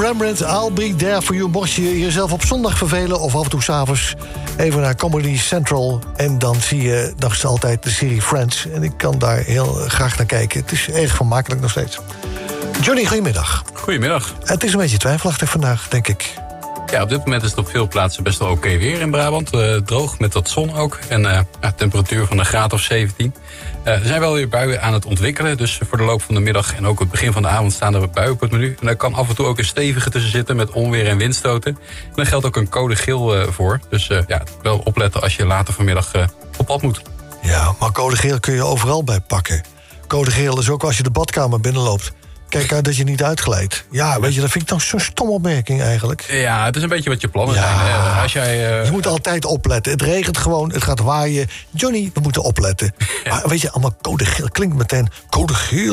Rembrandt, I'll be there for you. Mocht je jezelf op zondag vervelen of af en toe 's avonds even naar Comedy Central. En dan zie je nog altijd de serie Friends. En ik kan daar heel graag naar kijken. Het is erg vermakelijk nog steeds. Johnny, goedemiddag. Goedemiddag. Het is een beetje twijfelachtig vandaag, denk ik. Ja, op dit moment is het op veel plaatsen best wel oké weer in Brabant. Droog met wat zon ook. En temperatuur van een graad of 17. Er zijn wel weer buien aan het ontwikkelen. Dus voor de loop van de middag en ook het begin van de avond staan er buien op het menu. En daar kan af en toe ook een stevige tussen zitten met onweer en windstoten. En daar geldt ook een code geel voor. Dus wel opletten als je later vanmiddag op pad moet. Ja, maar code geel kun je overal bij pakken. Code geel is ook als je de badkamer binnenloopt. Kijk uit dat je niet uitglijdt. Ja, weet je, dat vind ik toch zo'n stomme opmerking eigenlijk. Ja, het is een beetje wat je plannen zijn. Als jij, Je moet altijd opletten. Het regent gewoon, het gaat waaien. Johnny, we moeten opletten. Ja. Maar weet je, allemaal code geel. Klinkt meteen code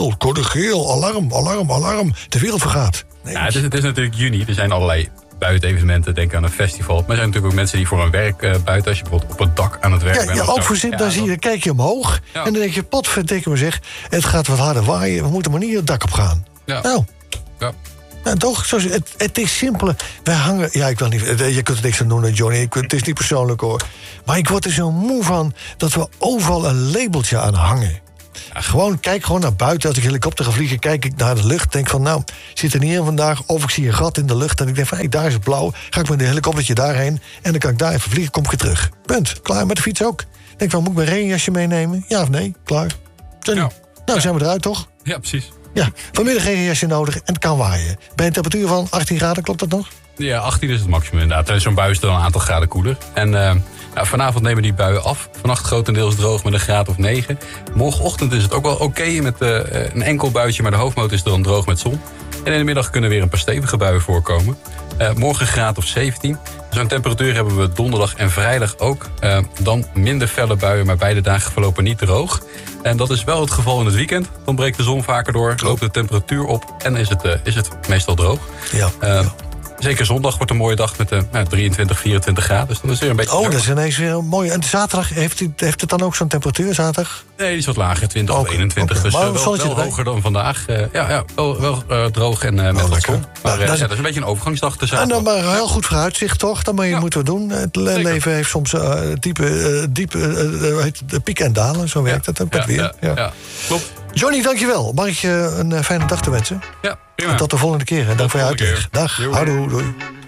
geel, alarm, alarm, alarm. De wereld vergaat. Nee, ja, het is natuurlijk juni. Er zijn allerlei buitenevenementen. Denk aan een festival. Maar er zijn natuurlijk ook mensen die voor hun werk buiten... als je bijvoorbeeld op het dak aan het werk bent. Ja, ook voor zit, dan zie je, kijk je omhoog. Ja. En dan denk je, potverdikke me zeg. Het gaat wat harder waaien. We moeten maar niet het dak op gaan. Ja. Nou. Ja. Nou, toch? Het is simpel. Wij hangen... Ja, ik wil niet... Je kunt er niks aan doen, Johnny. Het is niet persoonlijk, hoor. Maar ik word er zo moe van... dat we overal een labeltje aan hangen. Ja, kijk gewoon naar buiten. Als ik helikopter ga vliegen, kijk ik naar de lucht. Denk van, nou, zit er niet in vandaag. Of ik zie een gat in de lucht. En ik denk van, hey, daar is het blauw. Ga ik met een helikoptertje daarheen. En dan kan ik daar even vliegen, kom ik weer terug. Punt. Klaar, met de fiets ook. Denk van, moet ik mijn regenjasje meenemen? Ja of nee? Klaar. Johnny. Ja. Nou, zijn we eruit, toch? Ja, precies. Ja, vanmiddag geen jasje nodig en het kan waaien. Bij een temperatuur van 18 graden, klopt dat nog? Ja, 18 is het maximum inderdaad. Zo'n bui is dan een aantal graden koeler. En vanavond nemen die buien af. Vannacht grotendeels droog met een graad of 9. Morgenochtend is het ook wel oké met een enkel buitje... maar de hoofdmoot is dan droog met zon. En in de middag kunnen weer een paar stevige buien voorkomen. Morgen een graad of 17. Zo'n temperatuur hebben we donderdag en vrijdag ook. Dan minder felle buien, maar beide dagen verlopen niet droog. En dat is wel het geval in het weekend. Dan breekt de zon vaker door, loopt de temperatuur op... en is het meestal droog. Ja. Zeker zondag wordt een mooie dag met 23, 24 graden. Dus dan is het weer een beetje... dat is ineens weer mooi. En zaterdag, heeft het dan ook zo'n temperatuur, zaterdag? Nee, die is wat lager, 20 of 21. Okay. Dus wel hoger dan vandaag. Wel droog en met wat zon. Maar dat is een beetje een overgangsdag te zaterdag. En dan maar heel goed vooruitzicht, toch? Dat moeten we doen. Het leven heeft soms diepe pieken en dalen. Zo werkt het met weer. Ja, klopt. Johnny, dankjewel. Mag ik je een fijne dag te wensen? Ja, prima. En tot de volgende keer. Dank voor je uitleg. Dag. Houdoe. Doei.